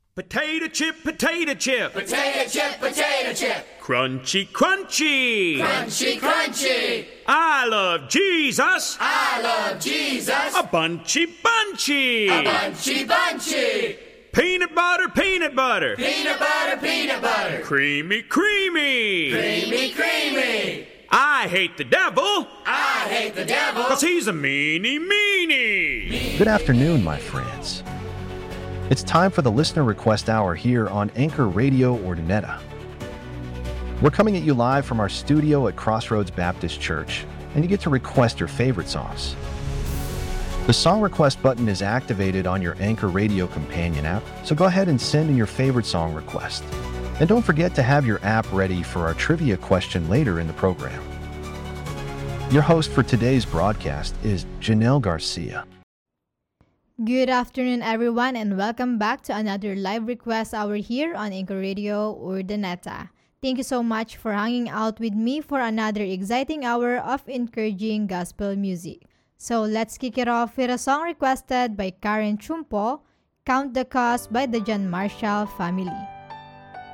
Potato chip, potato chip. Potato chip, potato chip. Crunchy, crunchy. Crunchy, crunchy. I love Jesus. I love Jesus. A bunchy, bunchy. A bunchy, bunchy. Peanut butter, peanut butter. Peanut butter, peanut butter. Creamy, creamy. Creamy, creamy. I hate the devil. I hate the devil. 'Cause he's a meanie. Good afternoon, my friends. It's time for the Listener Request Hour here on Anchor Radio Ordineta. We're coming at you live from our studio at Crossroads Baptist Church, and you get to request your favorite songs. The song request button is activated on your Anchor Radio companion app, so go ahead and send in your favorite song request. And don't forget to have your app ready for our trivia question later in the program. Your host for today's broadcast is Janelle Garcia. Good afternoon, everyone, and welcome back to another live request hour here on Anchor Radio Urdaneta. Thank you so much for hanging out with me for another exciting hour of encouraging gospel music. So let's kick it off with a song requested by Karen Chumpo, Count the Cost by the John Marshall Family.